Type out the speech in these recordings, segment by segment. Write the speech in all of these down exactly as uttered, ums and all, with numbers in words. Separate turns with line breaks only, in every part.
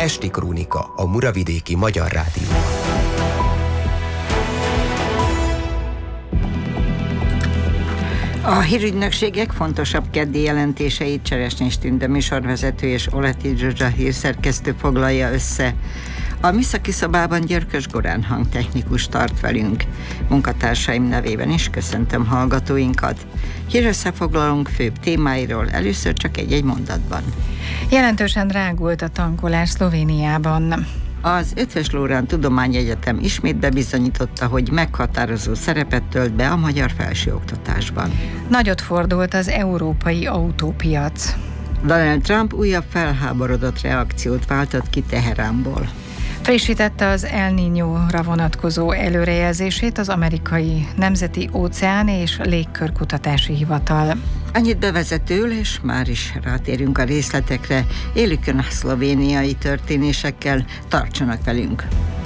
Esti Krónika, a Muravidéki Magyar Rádióban.
A hírügynökségek fontosabb keddi jelentéseit Cseresnyés Tünde műsorvezető és Oleti Zsuzsa hírszerkesztő foglalja össze. A műszaki szobában Györkös Gorán hangtechnikus tart velünk. Munkatársaim nevében is köszöntöm hallgatóinkat. Hírösszefoglalunk főbb témáiról, először csak egy-egy mondatban.
Jelentősen drágult a tankolás Szlovéniában.
Az Eötvös Loránd Tudományegyetem ismét bebizonyította, hogy meghatározó szerepet tölt be a magyar felsőoktatásban.
Nagyot fordult az európai autópiac.
Donald Trump újabb felháborodott reakciót váltott ki Teheránból.
Frissítette az El Niñóra vonatkozó előrejelzését az amerikai Nemzeti Óceán és Légkörkutatási Hivatal.
Annyit bevezetőül, és már is rátérünk a részletekre. Élükön a szlovéniai történésekkel, tartsanak velünk!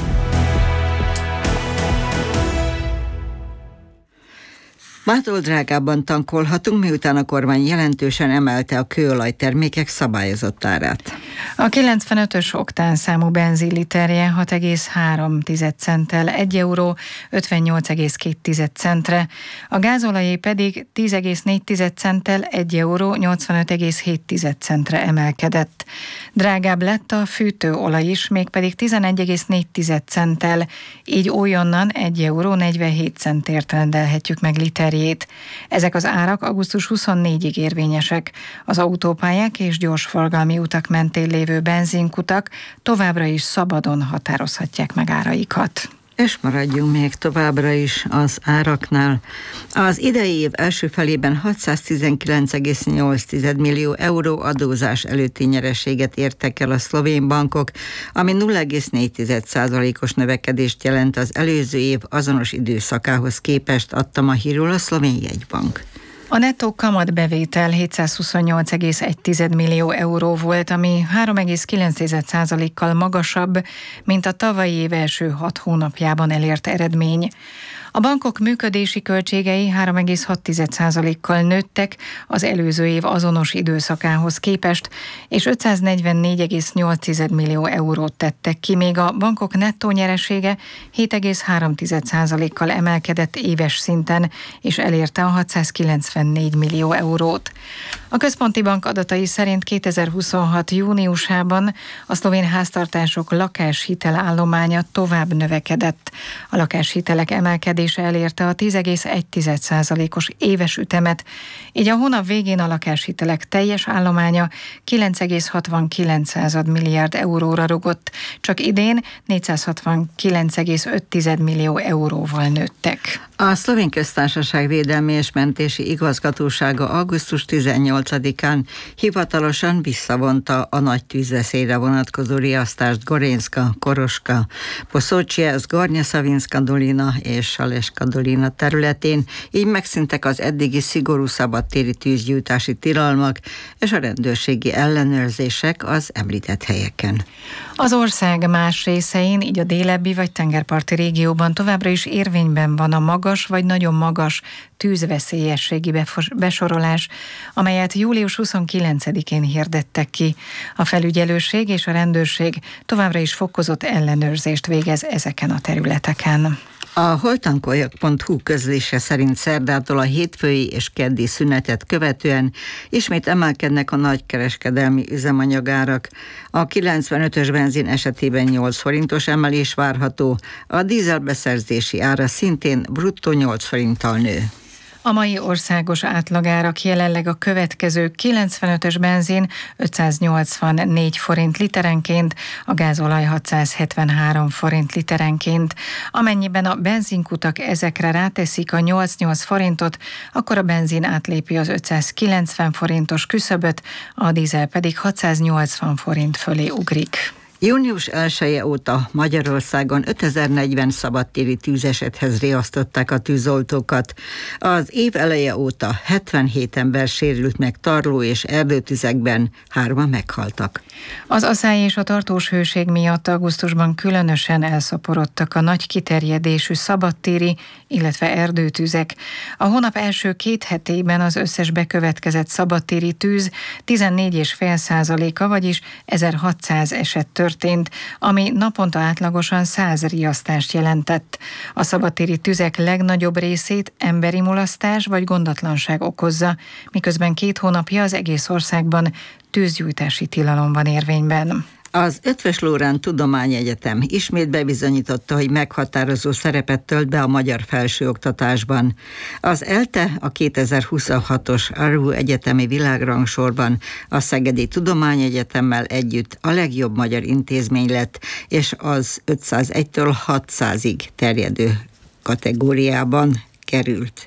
Mától drágábban tankolhatunk, miután a kormány jelentősen emelte a kőolajtermékek szabályozott árát.
A kilencvenötös oktán számú benzin literje hat egész három centtel egy euró ötvennyolc egész két centre, a gázolajé pedig tíz egész négy centtel egy euró nyolcvanöt egész hét centre emelkedett. Drágább lett a fűtőolaj is, mégpedig tizenegy egész négy centtel, így újonnan egy euró negyvenhét centért rendelhetjük meg literjét. Ezek az árak augusztus huszonnégyedikéig érvényesek. Az autópályák és gyorsforgalmi utak mentén lévő benzinkutak továbbra is szabadon határozhatják meg áraikat.
És maradjunk még továbbra is az áraknál. Az idei év első felében hatszáztizenkilenc egész nyolc millió euró adózás előtti nyereséget értek el a szlovén bankok, ami nulla egész négy százalékos növekedést jelent az előző év azonos időszakához képest, adta ma hírul a szlovén jegybank.
A nettó kamatbevétel hétszázhuszonnyolc egész egy millió euró volt, ami három egész kilenc százalékkal magasabb, mint a tavalyi év első hat hónapjában elért eredmény. A bankok működési költségei három egész hat százalékkal nőttek az előző év azonos időszakához képest, és ötszáznegyvennégy egész nyolc millió eurót tettek ki, még a bankok nettó nyeresége hét egész három százalékkal emelkedett éves szinten, és elérte a hatszázkilencvennégy millió eurót. A Központi Bank adatai szerint kétezer-huszonhat júniusában a szlovén háztartások lakáshitel állománya tovább növekedett. A lakáshitelek emelkedése elérte a tíz egész egy százalékos éves ütemet, így a hónap végén a lakáshitelek teljes állománya kilenc egész hatvankilenc milliárd euróra rugott, csak idén négyszázhatvankilenc egész öt millió euróval nőttek.
A Szlovén Köztársaság Védelmi és Mentési Igazgatósága augusztus tizennyolcadikán hivatalosan visszavonta a nagy tűzveszélyre vonatkozó riasztást Gorenjska, Koroska, Poszocsiec, Gornja Szavinszka Dolina és Saleska Dolina területén, így megszűntek az eddigi szigorú szabadtéri tűzgyújtási tilalmak és a rendőrségi ellenőrzések az említett helyeken.
Az ország más részein, így a délebbi vagy tengerparti régióban továbbra is érvényben van a magas vagy nagyon magas tűzveszélyességi besorolás, amelyet július huszonkilencedikén hirdettek ki. A felügyelőség és a rendőrség továbbra is fokozott ellenőrzést végez ezeken a területeken.
A holtankoljak pont hu közlése szerint szerdától a hétfői és keddi szünetet követően ismét emelkednek a nagykereskedelmi üzemanyagárak. A kilencvenötös benzin esetében nyolc forintos emelés várható, a dízelbeszerzési ára szintén bruttó nyolc forinttal nő.
A mai országos átlagárak jelenleg a következő: kilencvenötös benzin ötszáznyolcvannégy forint literenként, a gázolaj hatszázhetvenhárom forint literenként. Amennyiben a benzinkutak ezekre ráteszik a nyolc-nyolc forintot, akkor a benzin átlépi az ötszázkilencven forintos küszöböt, a dízel pedig hatszáznyolcvan forint fölé ugrik.
június elseje óta Magyarországon ötezernegyven szabadtéri tűzesethez riasztották a tűzoltókat. Az év eleje óta hetvenhét ember sérült meg tarló és erdőtüzekben, hárman meghaltak.
Az aszály és a tartós hőség miatt augusztusban különösen elszaporodtak a nagy kiterjedésű szabadtéri, illetve erdőtüzek. A hónap első két hetében az összes bekövetkezett szabadtéri tűz tizennégy egész öt százaléka, vagyis ezerhatszáz eset történt történt, ami naponta átlagosan száz riasztást jelentett. A szabadtéri tüzek legnagyobb részét emberi mulasztás vagy gondatlanság okozza, miközben két hónapja az egész országban tűzgyújtási tilalom van érvényben.
Az Eötvös Loránd Tudományegyetem ismét bebizonyította, hogy meghatározó szerepet tölt be a magyar felsőoktatásban. Az ELTE a kétezer-huszonhatos á er u egyetemi világrangsorban a Szegedi Tudományegyetemmel együtt a legjobb magyar intézmény lett, és az ötszázegytől hatszázig terjedő kategóriában került.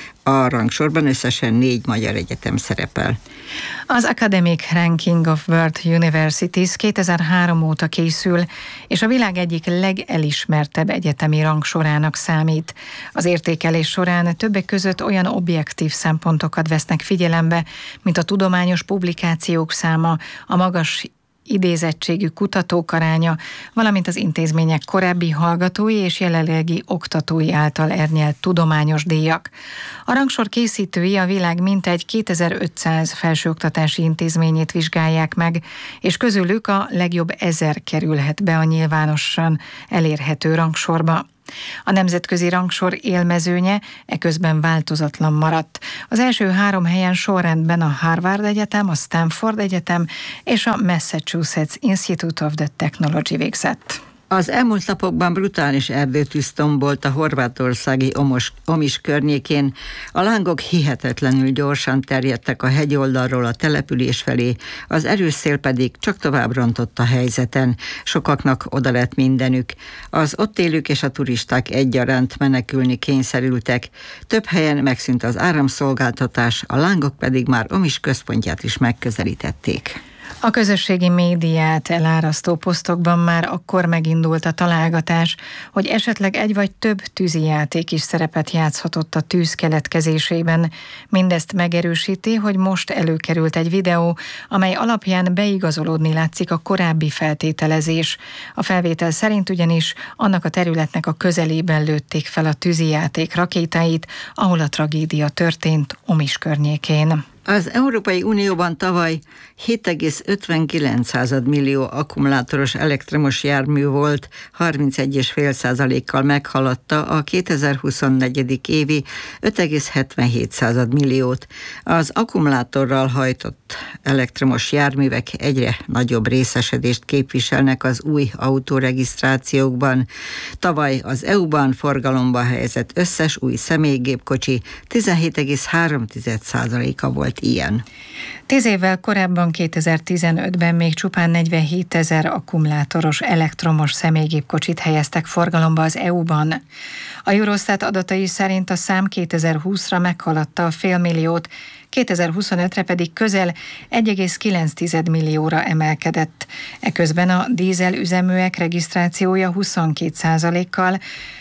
A rangsorban összesen négy magyar egyetem szerepel.
Az Academic Ranking of World Universities kétezer-három óta készül, és a világ egyik legelismertebb egyetemi rangsorának számít. Az értékelés során többek között olyan objektív szempontokat vesznek figyelembe, mint a tudományos publikációk száma, a magas idézettségű kutatók aránya, valamint az intézmények korábbi hallgatói és jelenlegi oktatói által elnyert tudományos díjak. A rangsor készítői a világ mintegy kétezer-ötszáz felsőoktatási intézményét vizsgálják meg, és közülük a legjobb ezer kerülhet be a nyilvánosan elérhető rangsorba. A nemzetközi rangsor élmezőnye eközben változatlan maradt. Az első három helyen sorrendben a Harvard Egyetem, a Stanford Egyetem és a Massachusetts Institute of the Technology végzett.
Az elmúlt napokban brutális erdőtűz tombolt a horvátországi Omos, Omis környékén. A lángok hihetetlenül gyorsan terjedtek a hegyoldalról a település felé, az erős szél pedig csak tovább rontott a helyzeten. Sokaknak oda lett mindenük. Az ott élők és a turisták egyaránt menekülni kényszerültek. Több helyen megszűnt az áramszolgáltatás, a lángok pedig már Omis központját is megközelítették.
A közösségi médiát elárasztó posztokban már akkor megindult a találgatás, hogy esetleg egy vagy több tűzijáték is szerepet játszhatott a tűz keletkezésében. Mindezt megerősíti, hogy most előkerült egy videó, amely alapján beigazolódni látszik a korábbi feltételezés. A felvétel szerint ugyanis annak a területnek a közelében lőtték fel a tűzijáték rakétáit, ahol a tragédia történt, Omis környékén.
Az Európai Unióban tavaly hét egész ötvenkilenc millió akkumulátoros elektromos jármű volt, harmincegy egész öt százalékkal meghaladta a kétezer-huszonnégy. évi öt egész hetvenhét milliót. Az akkumulátorral hajtott elektromos járművek egyre nagyobb részesedést képviselnek az új autóregisztrációkban. Tavaly az é u-ban forgalomba helyezett összes új személygépkocsi tizenhét egész három százaléka volt ilyen.
Tíz évvel korábban, kétezer-tizenötben még csupán negyvenhétezer akkumulátoros elektromos személygépkocsit helyeztek forgalomba az é u-ban. A Eurostat adatai szerint a szám kétezer-húszra meghaladta a félmilliót, kétezer-huszonötre pedig közel egy egész kilenc millióra emelkedett. Eközben a dízel üzeműek regisztrációja huszonkét százalékkal,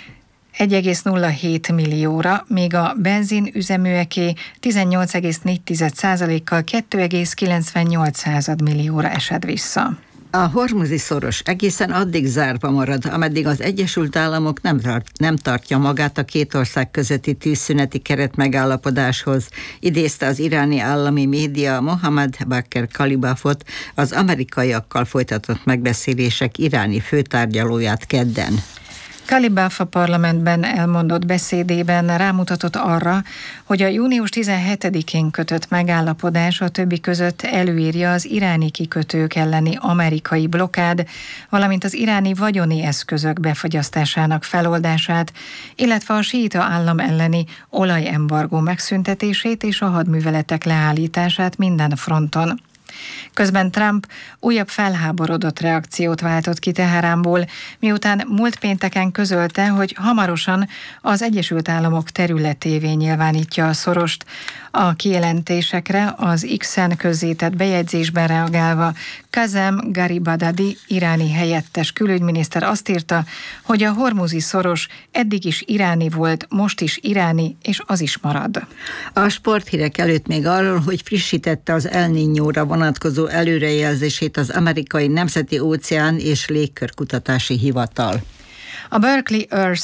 egy egész nulla hét millióra, míg a benzin üzeműeké tizennyolc egész négy százalékkal két egész kilencvennyolc millióra esett vissza.
A hormuzi szoros egészen addig zárva marad, ameddig az Egyesült Államok nem, tart, nem tartja magát a két ország közötti tűzszüneti keret megállapodáshoz, idézte az iráni állami média Mohammad Bakr Kalibafot, az amerikaiakkal folytatott megbeszélések iráni főtárgyalóját kedden.
Kalibaf a parlamentben elmondott beszédében rámutatott arra, hogy a június tizenhetedikén kötött megállapodás a többi között előírja az iráni kikötők elleni amerikai blokkád, valamint az iráni vagyoni eszközök befagyasztásának feloldását, illetve a síita állam elleni olajembargó megszüntetését és a hadműveletek leállítását minden fronton. Közben Trump újabb felháborodott reakciót váltott ki Teheránból, miután múlt pénteken közölte, hogy hamarosan az Egyesült Államok területévé nyilvánítja a szorost. A kijelentésekre az X-en közzétett bejegyzésben reagálva Kazem Garibadadi iráni helyettes külügyminiszter azt írta, hogy a hormuzi szoros eddig is iráni volt, most is iráni, és az is marad.
A sporthírek előtt még arról, hogy frissítette az El Niñóra vonatkozó előrejelzését az amerikai Nemzeti Óceán és Légkörkutatási Hivatal.
A Berkeley Earth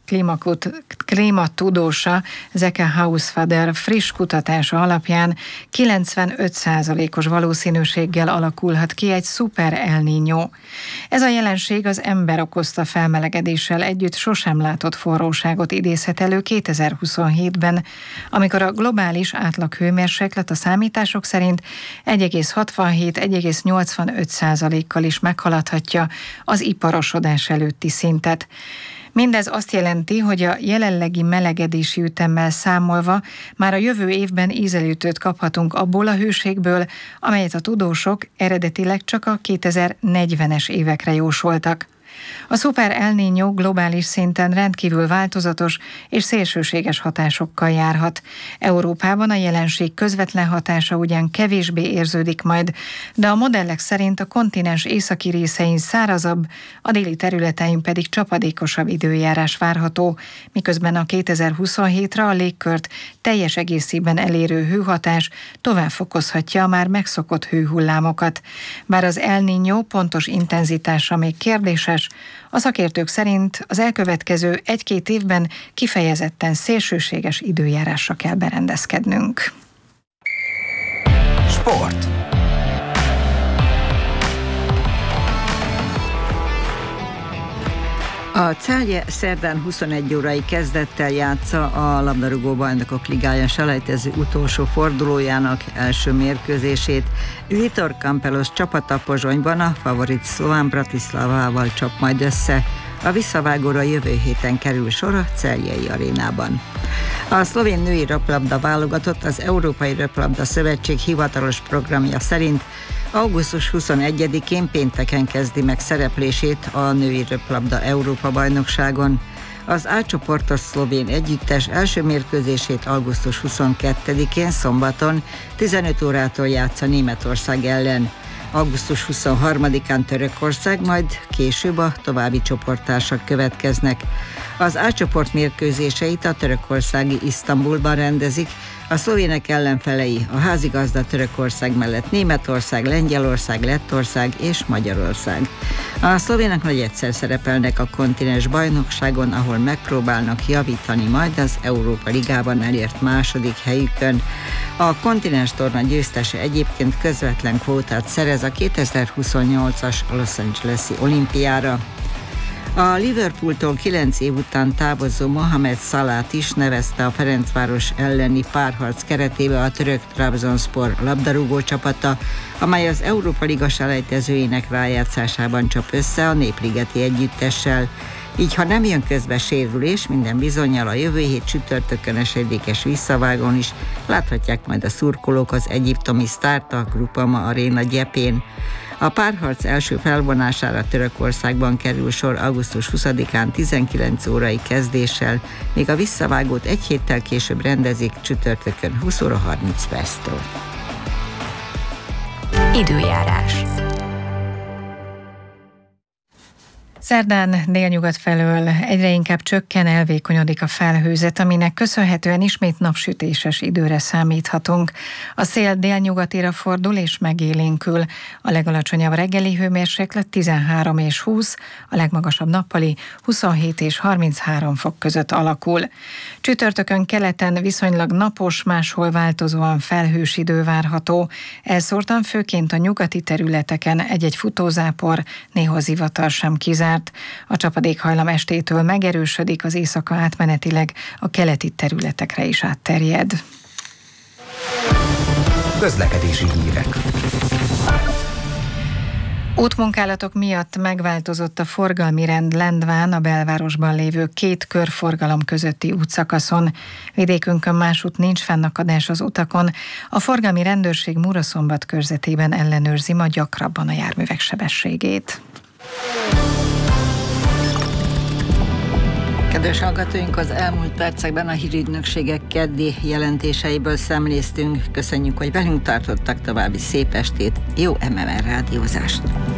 klímatudósa Zeke Hausfader friss kutatása alapján kilencvenöt százalékos valószínűséggel alakulhat ki egy szuper El Niño. Ez a jelenség az ember okozta felmelegedéssel együtt sosem látott forróságot idézhet elő kétezer-huszonhétben, amikor a globális átlag hőmérséklet a számítások szerint egy egész hatvanhét - egy egész nyolcvanöt százalékkal is meghaladhatja az iparosodás előtti szintet. Mindez azt jelenti, hogy a jelenlegi melegedési ütemmel számolva már a jövő évben ízelítőt kaphatunk abból a hőségből, amelyet a tudósok eredetileg csak a kétezer-negyvenes évekre jósoltak. A szuper El Niño globális szinten rendkívül változatos és szélsőséges hatásokkal járhat. Európában a jelenség közvetlen hatása ugyan kevésbé érződik majd, de a modellek szerint a kontinens északi részein szárazabb, a déli területein pedig csapadékosabb időjárás várható, miközben a kétezer-huszonhétre a légkört teljes egészében elérő hőhatás tovább fokozhatja a már megszokott hőhullámokat. Bár az El Niño pontos intenzitása még kérdéses, a szakértők szerint az elkövetkező egy-két évben kifejezetten szélsőséges időjárásra kell berendezkednünk.
Sport.
A Celje szerdán huszonegy órai kezdettel játsza a labdarúgó bajnokok ligája selejtező utolsó fordulójának első mérkőzését. Vitor Campelos csapata Pozsonyban a favorit Slovan Bratislavával csap majd össze. A visszavágóra jövő héten kerül sor a Celjei arénában. A szlovén női röplabda válogatott az Európai Röplabda Szövetség hivatalos programja szerint augusztus huszonegyedikén pénteken kezdi meg szereplését a női röplabda Európa-bajnokságon. Az A csoportos szlovén együttes első mérkőzését augusztus huszonkettedikén szombaton tizenöt órától játsza Németország ellen. augusztus huszonharmadikán Törökország, majd később a további csoporttársak következnek. Az A csoport mérkőzéseit a törökországi Isztambulban rendezik, a szlovének ellenfelei a házigazda Törökország mellett Németország, Lengyelország, Lettország és Magyarország. A szlovének nagy egyszer szerepelnek a kontinens bajnokságon, ahol megpróbálnak javítani majd az Európa Ligában elért második helyükön. A kontinens torna győztese egyébként közvetlen kvótát szerez a kétezer-huszonnyolcas Los Angeles-i olimpiára. A Liverpooltól kilenc év után távozó Mohamed Salát is nevezte a Ferencváros elleni párharc keretébe a török Trabzonspor labdarúgó csapata, amely az Európa Liga selejtezőjének rájátszásában csap össze a Népligeti együttessel. Így, ha nem jön közbe sérülés, minden bizonnyal a jövő hét csütörtökön esedékes visszavágón is láthatják majd a szurkolók az egyiptomi sztárt a Groupama Arena gyepén. A párharc első felvonására Törökországban kerül sor augusztus huszadikán tizenkilenc órai kezdéssel, míg a visszavágót egy héttel később rendezik csütörtökön húsz óra harminc perctől.
Időjárás.
Szerdán délnyugat felől egyre inkább csökken, elvékonyodik a felhőzet, aminek köszönhetően ismét napsütéses időre számíthatunk. A szél délnyugatira fordul és megélénkül. A legalacsonyabb reggeli hőmérséklet tizenhárom és húsz, a legmagasabb nappali huszonhét és harminchárom fok között alakul. Csütörtökön keleten viszonylag napos, máshol változóan felhős idő várható. Elszórtan főként a nyugati területeken egy-egy futózápor, néha zivatar sem kizárt. A csapadékhajlam estétől megerősödik, az éjszaka átmenetileg a keleti területekre is átterjed.
Közlekedési hírek.
Útmunkálatok miatt megváltozott a forgalmi rend Lendván, a belvárosban lévő két körforgalom közötti útszakaszon. Vidékünkön másút nincs fennakadás az utakon. A forgalmi rendőrség Muraszombat körzetében ellenőrzi ma gyakrabban a járművek sebességét.
Kedves hallgatóink, az elmúlt percekben a hírügynökségek keddi jelentéseiből szemléztünk. Köszönjük, hogy velünk tartottak, további szép estét, jó em em er rádiózást!